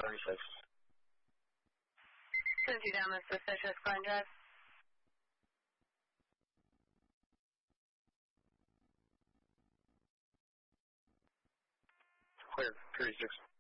36. Since you down the suspicious Glen Drive. Clear, 36.